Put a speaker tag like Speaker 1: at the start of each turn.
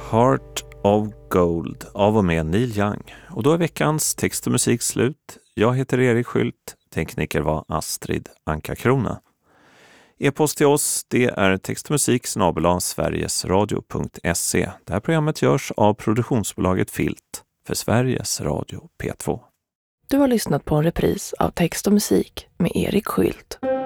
Speaker 1: Heart of Gold av och med Neil Young. Och då är veckans text och musik slut. Jag heter Erik Skylt, tekniker var Astrid Anka-Krona. E-post till oss, det är textmusik@sverigesradio.se. Det här programmet görs av produktionsbolaget Filt för Sveriges Radio P2.
Speaker 2: Du har lyssnat på en repris av Text och musik med Erik Skylt.